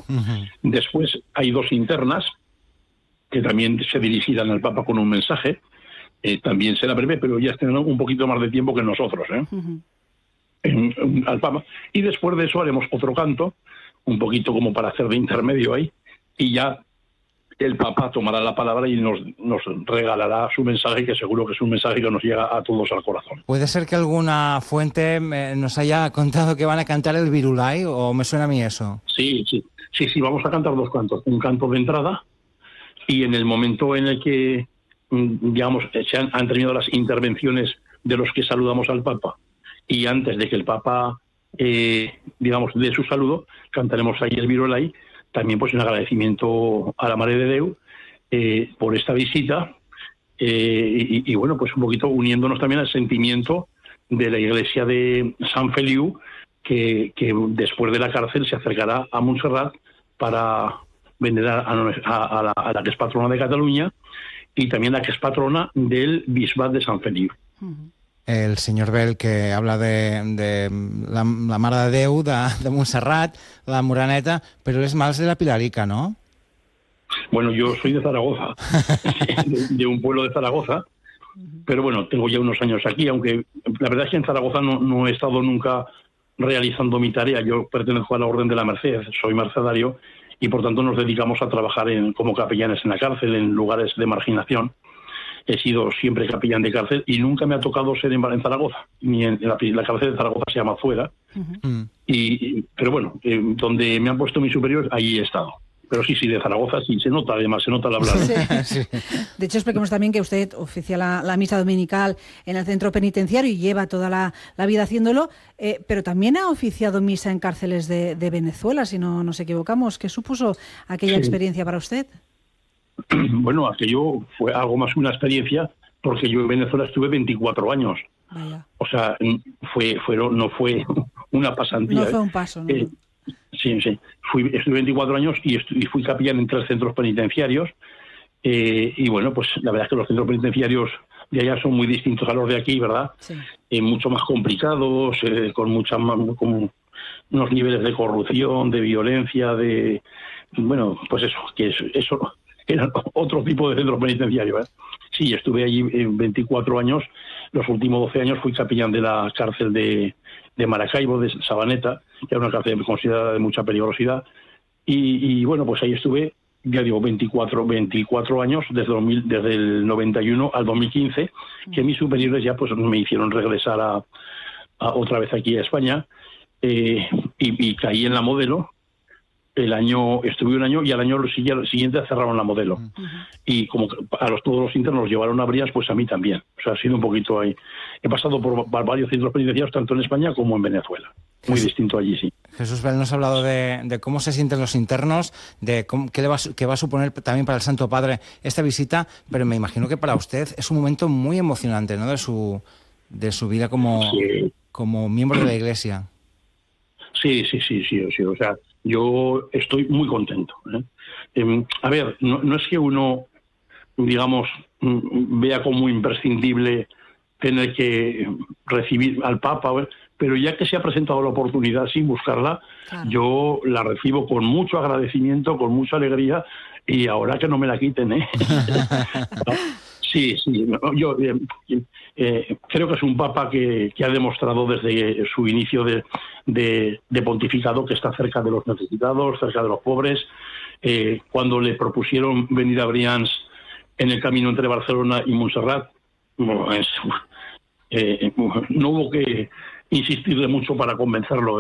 Después hay 2 internas que también se dirigirán al Papa con un mensaje. También será breve, pero ya tendrán un poquito más de tiempo que nosotros, al Papa. Y después de eso haremos otro canto, un poquito como para hacer de intermedio ahí, y ya el Papa tomará la palabra y nos regalará su mensaje, que seguro que es un mensaje que nos llega a todos al corazón. ¿Puede ser que alguna fuente nos haya contado que van a cantar el Virulai, o me suena a mí eso? Sí, vamos a cantar 2 cantos. Un canto de entrada, y en el momento en el que, digamos, han terminado las intervenciones de los que saludamos al Papa, y antes de que el Papa, digamos, dé su saludo, cantaremos ahí el Virulai, también pues un agradecimiento a la Mare de Déu por esta visita, y bueno, pues un poquito uniéndonos también al sentimiento de la iglesia de San Feliu, que después de la cárcel se acercará a Montserrat para venerar a la que es patrona de Cataluña, y también la que es patrona del Bisbat de San Feliu. El señor Bel, que habla de la Mare de Déu, de Montserrat, la Moreneta, pero es más de la Pilarica, ¿no? Bueno, yo soy de Zaragoza, de un pueblo de Zaragoza, pero bueno, tengo ya unos años aquí, aunque la verdad es que en Zaragoza no he estado nunca realizando mi tarea. Yo pertenezco a la Orden de la Merced, soy mercedario, y por tanto nos dedicamos a trabajar como capellanes en la cárcel, en lugares de marginación. He sido siempre capellán de cárcel y nunca me ha tocado ser en Zaragoza, ni en la cárcel de Zaragoza se llama Fuera. Pero bueno, donde me han puesto mis superiores, ahí he estado. Pero sí, de Zaragoza sí, se nota, además, se nota al hablar. Sí. De hecho, expliquemos también que usted oficia la misa dominical en el centro penitenciario y lleva toda la vida haciéndolo, pero también ha oficiado misa en cárceles de Venezuela, si no nos equivocamos. ¿Qué supuso aquella experiencia para usted? Bueno, aquello fue algo más que una experiencia, porque yo en Venezuela estuve 24 años. Vaya. O sea, no fue una pasantía. No fue un paso, ¿no? Sí. Estuve 24 años y fui capellán en 3 centros penitenciarios. Y bueno, pues la verdad es que los centros penitenciarios de allá son muy distintos a los de aquí, ¿verdad? Sí. Mucho más complicados, con unos niveles de corrupción, de violencia, bueno, pues eso era otro tipo de centro penitenciario, ¿eh? Sí, estuve allí 24 años. Los últimos 12 años fui capellán de la cárcel de Maracaibo, de Sabaneta, que era una cárcel considerada de mucha peligrosidad. Y bueno, pues ahí estuve, ya digo, 24 años, desde el 91 al 2015, que mis superiores ya pues me hicieron regresar a otra vez aquí a España, y caí en la Modelo. Estuve un año y al año siguiente cerraron la Modelo. Y como todos los internos los llevaron a Brians, pues a mí también. O sea, ha sido un poquito ahí. He pasado por varios centros penitenciarios, tanto en España como en Venezuela. Muy distinto allí, sí. Jesús Bel nos ha hablado de cómo se sienten los internos, de qué va a suponer también para el Santo Padre esta visita, pero me imagino que para usted es un momento muy emocionante, ¿no?, de su vida como miembro de la Iglesia. Sí. O sea, yo estoy muy contento, ¿eh? A ver, no es que uno, digamos, vea como imprescindible tener que recibir al Papa, pero ya que se ha presentado la oportunidad sin buscarla, claro, yo la recibo con mucho agradecimiento, con mucha alegría, y ahora que no me la quiten, ¿eh? Sí, yo creo que es un papa que ha demostrado desde su inicio de pontificado que está cerca de los necesitados, cerca de los pobres. Cuando le propusieron venir a Brians en el camino entre Barcelona y Montserrat, no hubo que insistirle mucho para convencerlo.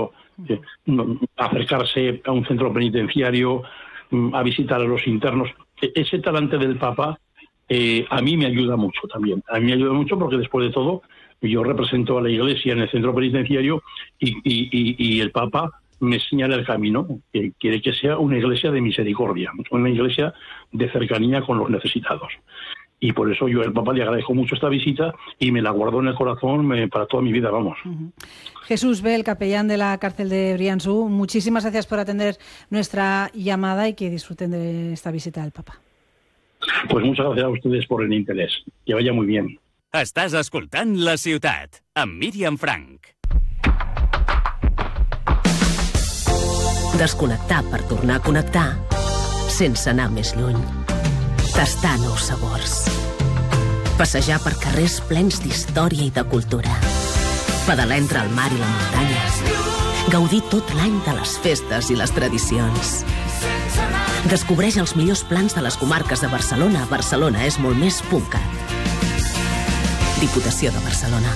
Acercarse a un centro penitenciario, a visitar a los internos. Ese talante del Papa a mí me ayuda mucho también. A mí me ayuda mucho porque después de todo yo represento a la Iglesia en el centro penitenciario y el Papa me señala el camino, que quiere que sea una iglesia de misericordia, una iglesia de cercanía con los necesitados. Y por eso yo al Papa le agradezco mucho esta visita y me la guardo en el corazón para toda mi vida, vamos. Jesús Bel, capellán de la cárcel de Brians-Sou, muchísimas gracias por atender nuestra llamada y que disfruten de esta visita del Papa. Pues muchas gracias a ustedes por el interés. Que vaya muy bien. Estàs escoltant La Ciutat, amb Míriam Frank. Desconnectar per tornar a connectar sense anar més lluny. Tastar nous sabors. Passejar per carrers plens d'història i de cultura. Pedalar entre el mar i la muntanya. Gaudir tot l'any de les festes i les tradicions. Descobreix els millors plans de les comarques de Barcelona. Barcelona és molt més .cat. Diputació de Barcelona.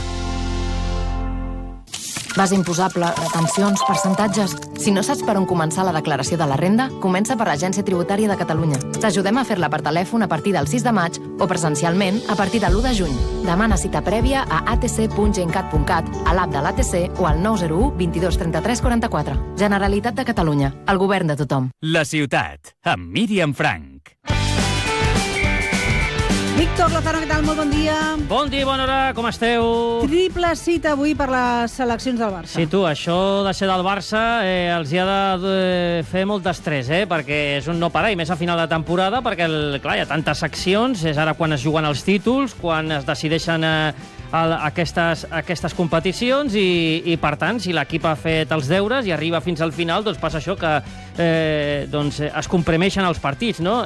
Base imposable, retencions, percentatges... Si no saps per on començar la declaració de la renda, comença per l'Agència Tributària de Catalunya. T'ajudem a fer-la per telèfon a partir del 6 de maig o presencialment a partir de l'1 de juny. Demana cita prèvia a atc.gencat.cat, a l'app de l'ATC o al 901 22 33 44. Generalitat de Catalunya, el govern de tothom. La ciutat, amb Míriam Frank. Víctor Lozano, què tal? Molt bon dia. Bon dia, bona hora, com esteu? Triple cita avui per les seleccions del Barça. Sí, tu, això de ser del Barça els hi ha de fer molt d'estrès, perquè és un no parar, i més a final de temporada, perquè, clar, hi ha tantes seccions, és ara quan es juguen els títols, quan es decideixen aquestes competicions i per tant, si l'equip ha fet els deures i arriba fins al final, doncs passa això que es comprimeixen els partits, no?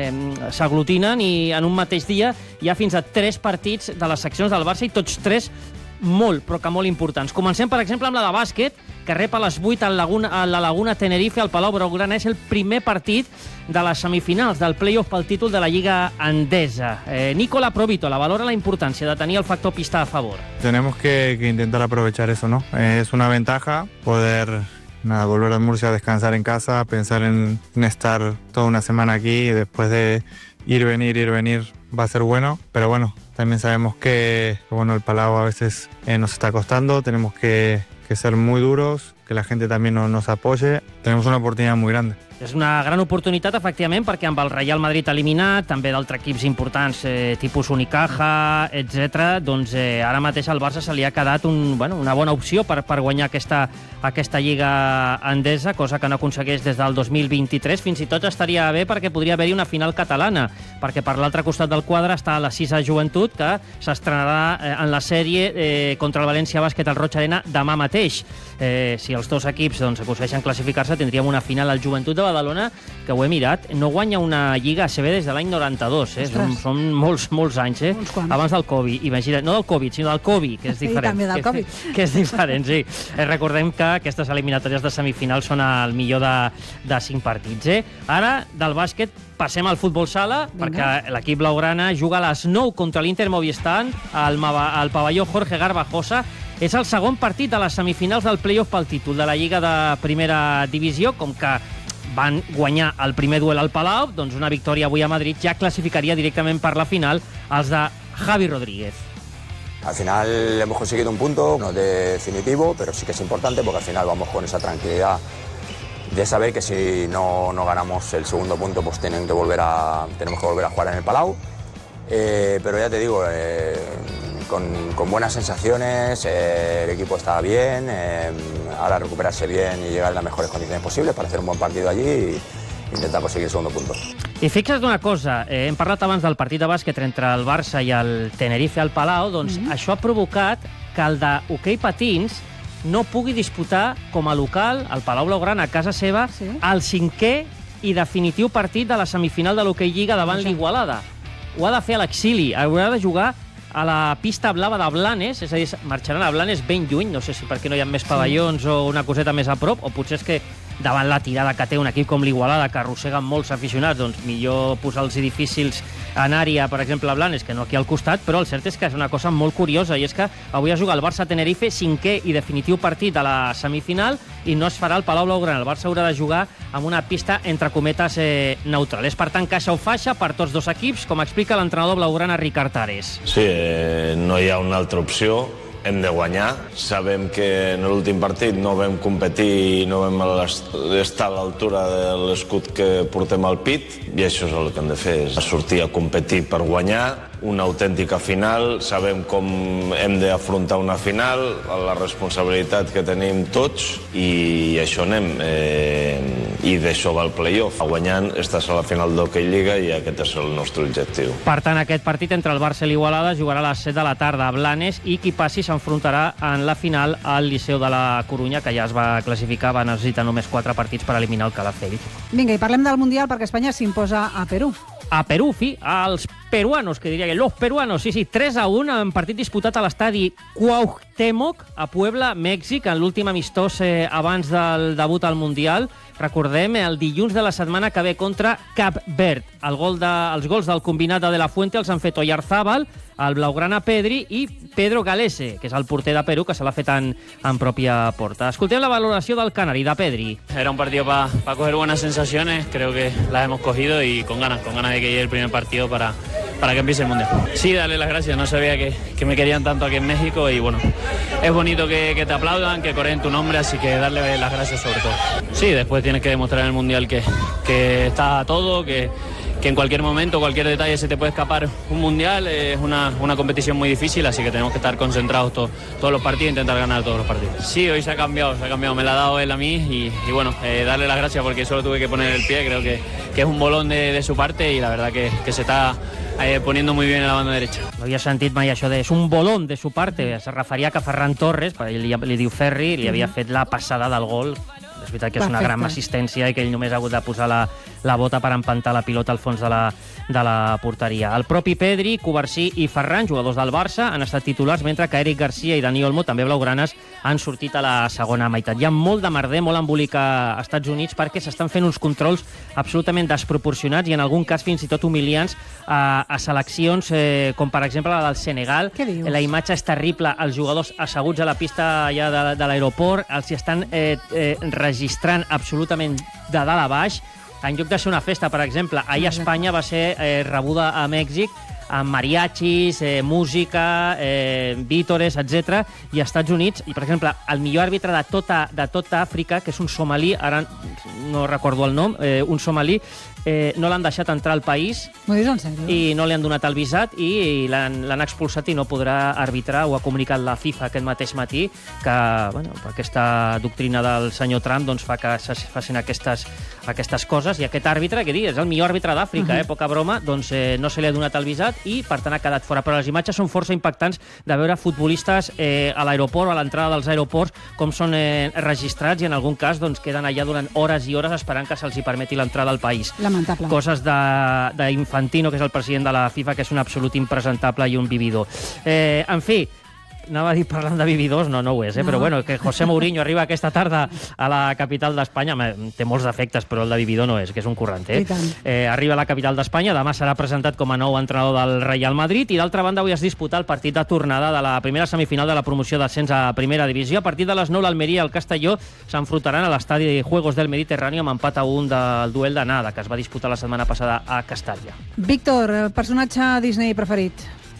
S'aglutinen i en un mateix dia hi ha fins a 3 partits de les seccions del Barça i tots 3 molt, però que molt importants. Comencem, per exemple, amb la de bàsquet, que rep a les 8 a la Laguna Tenerife, al Palau Blaugrana. És el primer partit de les semifinals del play-off pel títol de la Lliga Endesa. Nicola Provitola valora la importància de tenir el factor pista a favor. Tenemos que intentar aprovechar eso, ¿no? Es una ventaja poder volver a Murcia a descansar en casa, pensar en estar toda una semana aquí y después de ir, venir, va a ser bueno, pero bueno, también sabemos que el Palau a veces nos está costando, tenemos que ser muy duros, que la gente también nos apoye, tenemos una oportunidad muy grande. És una gran oportunitat, efectivament, perquè amb el Real Madrid eliminat, també d'altres equips importants, tipus Unicaja, etc., doncs ara mateix al Barça se li ha quedat una bona opció per guanyar aquesta Lliga Endesa, cosa que no aconsegueix des del 2023. Fins i tot estaria bé perquè podria haver-hi una final catalana, perquè per l'altre costat del quadre està la 6a Joventut, que s'estrenarà en la sèrie contra el València Bàsquet al Roig Arena demà mateix. Si els dos equips aconsegueixen classificar-se, tindríem una final al Joventut de Badalona, que ho he mirat, no guanya una Lliga ACB des de l'any 92. Són molts anys, abans del Covid. Imagina't, no del Covid, sinó del Covid, que és diferent. I també del Covid. Que és diferent, sí. Recordem que aquestes eliminatòries de semifinals són el millor de 5 partits. Ara, del bàsquet, passem al futbol sala, perquè l'equip blaugrana juga a les 9 contra l'Inter Movistar al pavelló Jorge Garbajosa. És el segon partit de les semifinals del play-off pel títol de la Lliga de Primera Divisió, com que van guanyar el primer duel al Palau, doncs una victòria avui a Madrid ja clasificaria directament per la final els de Javi Rodríguez. Al final hemos conseguido un punto, no definitivo, pero sí que es importante porque al final vamos con esa tranquilidad de saber que si no ganamos el segundo punto, pues tenemos que volver a jugar en el Palau. Pero ya te digo, con buenas sensaciones, el equipo estaba bien, ahora recuperarse bien y llegar en las mejores condiciones posibles para hacer un buen partido allí y intentar conseguir el segundo punto. I fixa't una cosa, hem parlat abans del partit de bàsquet entre el Barça i el Tenerife al Palau, doncs això ha provocat que el d'hoquei patins no pugui disputar com a local, al Palau Blaugrana, a casa seva, el 5è i definitiu partit de la semifinal de l'Hoquei Lliga davant l'Igualada. Ho ha de fer a l'exili, haurà de jugar a la pista blava de Blanes, és a dir, marxaran a Blanes ben lluny, no sé si perquè no hi ha més pavellons o una coseta més a prop, o potser és que davant la tirada que té un equip com l'Igualada, que arrossega molts aficionats, doncs millor posar-los difícils en àrea, per exemple, a Blanes, que no aquí al costat, però el cert és que és una cosa molt curiosa, i és que avui es juga el Barça-Tenerife, 5è i definitiu partit de la semifinal, i no es farà al Palau Blaugrana. El Barça haurà de jugar amb una pista, entre cometes, neutral. És, per tant, caixa o faixa per tots dos equips, com explica l'entrenador blaugrana Ricard Ares. Sí, no hi ha una altra opció. Hem de guanyar. Sabem que en l'últim partit no vam competir i no vam estar a l'altura de l'escut que portem al pit, i això és el que hem de fer, és sortir a competir per guanyar una autèntica final, sabem com hem d'afrontar una final, la responsabilitat que tenim tots, i això anem. I d'això va el play-off. Guanyant, estàs a la final d'Hockey Lliga i aquest és el nostre objectiu. Per tant, aquest partit entre el Barça i l'Igualada jugarà a les 7 de la tarda a Blanes, i qui passi s'enfrontarà en la final al Liceu de la Corunya, que ja es va classificar, va necessitar només 4 partits per eliminar el Calafell. Vinga, i parlem del Mundial perquè Espanya s'imposa a Perú. A Perú, als peruanos, que diria que los peruanos, sí, 3-1 en partit disputat a l'estadi Cuauhtémoc a Puebla, Mèxic, en l'últim amistós abans del debut al Mundial. Recordem, el dilluns de la setmana que ve contra Cap Verd. Els gols del combinat de la Fuente els han fet Oyarzábal, el blaugrana Pedri i Pedro Galese, que és el porter de Perú, que se l'ha fet en pròpia porta. Escoltem la valoració del canari, de Pedri. Era un partido para coger buenas sensaciones, creo que las hemos cogido y con ganas de que llegue el primer partido para que empiece el Mundial. Sí, darle las gracias, no sabía que me querían tanto aquí en México y bueno, es bonito que te aplaudan, que coreen tu nombre, así que darle las gracias sobre todo. Sí, después tienes que demostrar en el Mundial que está a todo, que en cualquier momento, cualquier detalle se te puede escapar un Mundial. Es una competición muy difícil, así que tenemos que estar concentrados todos los partidos e intentar ganar todos los partidos. Sí, hoy se ha cambiado, me la ha dado él a mí y bueno, darle las gracias porque solo tuve que poner el pie, creo que es un bolón de su parte y la verdad que se está poniendo muy bien en la banda derecha. No havia sentit mai això de és un bolón de su parte, se referia que Ferran Torres, li diu Ferri, li havia fet la passada del gol. És veritat que és una gran assistència i que ell només ha hagut de posar la bota per empantar la pilota al fons de la porteria. El propi Pedri, Covarsí i Ferran, jugadors del Barça, han estat titulars, mentre que Eric Garcia i Dani Olmo, també blaugranes, han sortit a la segona meitat. Hi ha molt de merder, molt embolic a Estats Units perquè s'estan fent uns controls absolutament desproporcionats i en algun cas fins i tot humiliants a seleccions com per exemple la del Senegal. La imatge és terrible, els jugadors asseguts a la pista ja de l'aeroport, els hi estan registrant absolutament de dalt a baix. En lloc de ser una festa, per exemple, ahir a Espanya va ser rebuda a Mèxic amb mariachis, música, vítores, etc. I als Estats Units, i per exemple, el millor àrbitre de tota Àfrica, que és un somalí, ara no recordo el nom, un somalí, no l'han deixat entrar al país i no li han donat el visat i l'han expulsat i no podrà arbitrar. Ho ha comunicat la FIFA aquest mateix matí, que aquesta doctrina del senyor Trump doncs, fa que es facin aquestes coses, i aquest àrbitre, que és el millor àrbitre d'Àfrica, poca broma, doncs no se li ha donat el visat i per tant ha quedat fora. Però les imatges són força impactants de veure futbolistes a l'aeroport o a l'entrada dels aeroports com són registrats i en algun cas doncs, queden allà durant hores i hores esperant que se'ls permeti l'entrada al país. Lamentable. Coses d'Infantino, que és el president de la FIFA, que és un absolut impresentable i un vividor. En fi, anava a dir parlant de vividors, no ho és, però bueno, que José Mourinho arriba aquesta tarda a la capital d'Espanya, té molts defectes, però el de vividor no és, que és un currant, arriba a la capital d'Espanya, demà serà presentat com a nou entrenador del Real Madrid, i d'altra banda avui es disputa el partit de tornada de la primera semifinal de la promoció d'ascens a primera divisió. A partir de les 9 l'Almeria i el Castelló s'enfrontaran a l'estadi de Juegos del Mediterrani amb empat a 1 del duel d'anada que es va disputar la setmana passada a Castalla. Víctor, personatge Disney preferit?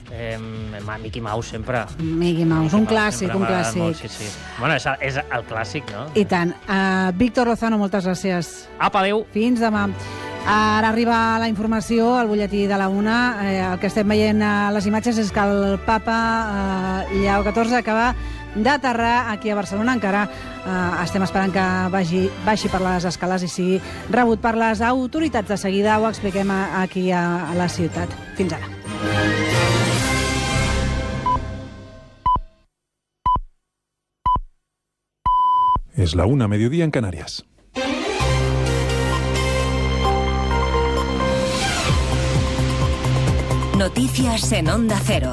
Mickey Mouse, sempre. Mickey Mouse, un clàssic. Molt, sí. Bueno, és el clàssic, no? I tant. Víctor Lozano, moltes gràcies. Apa, adéu. Fins demà. Ara arriba la informació, al butlletí de la 1. El que estem veient a les imatges és que el papa Lleó XIV acaba d'aterrar aquí a Barcelona. Encara estem esperant que baixi per les escales i sigui rebut per les autoritats. De seguida ho expliquem aquí a la ciutat. Fins ara. Es la 1, mediodía en Canarias. Noticias en Onda Cero.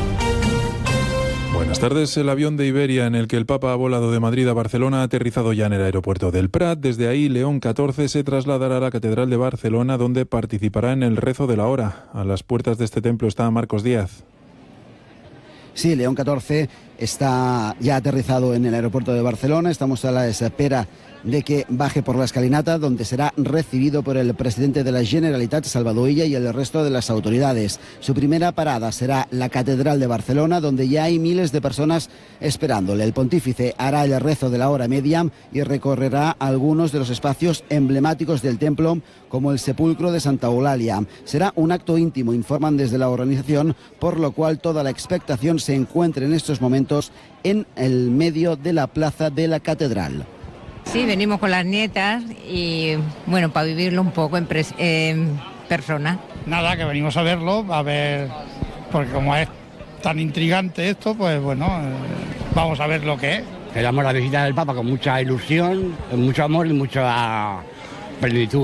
Buenas tardes. El avión de Iberia en el que el Papa ha volado de Madrid a Barcelona ha aterrizado ya en el aeropuerto del Prat. Desde ahí, León XIV se trasladará a la Catedral de Barcelona, donde participará en el rezo de la hora. A las puertas de este templo está Marcos Díaz. Sí, León XIV está ya aterrizado en el aeropuerto de Barcelona. Estamos a la espera de que baje por la escalinata, donde será recibido por el presidente de la Generalitat, Salvador Illa, y el resto de las autoridades. Su primera parada será la Catedral de Barcelona, donde ya hay miles de personas esperándole. El pontífice hará el rezo de la hora media y recorrerá algunos de los espacios emblemáticos del templo, como el sepulcro de Santa Eulalia. Será un acto íntimo, informan desde la organización, por lo cual toda la expectación se encuentra en estos momentos en el medio de la plaza de la Catedral. Sí, venimos con las nietas y, bueno, para vivirlo un poco en persona. Nada, que venimos a verlo, a ver, porque como es tan intrigante esto, pues bueno, vamos a ver lo que es. Queremos la visita del Papa con mucha ilusión, mucho amor y mucha plenitud.